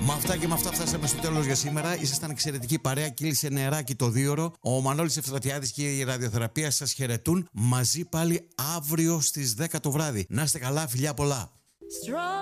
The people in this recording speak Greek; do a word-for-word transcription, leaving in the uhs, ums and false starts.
Με αυτά και με αυτά φτάσαμε στο τέλος για σήμερα. Ήσασταν εξαιρετική παρέα, κύλησε νεράκι το δίωρο. Ο Μανώλης Ευστρατιάδης και η ραδιοθεραπεία σας χαιρετούν. Μαζί πάλι αύριο στις δέκα το βράδυ. Να είστε καλά, φιλιά πολλά.